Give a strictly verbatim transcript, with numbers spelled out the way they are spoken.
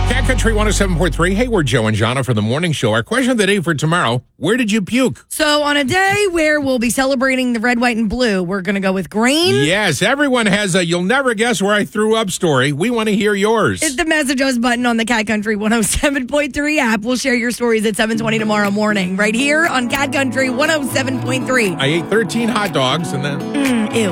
Cat Country one oh seven point three. Hey, we're Joe and Jonna for the morning show. Our question of the day for tomorrow, where did you puke? So on a day where we'll be celebrating the red, white, and blue, we're going to go with green. Yes, everyone has a you'll never guess where I threw up story. We want to hear yours. Hit the message us button on the Cat Country one oh seven point three app. We'll share your stories at seven twenty tomorrow morning, right here on Cat Country one oh seven point three. I ate thirteen hot dogs and then... Mm, ew.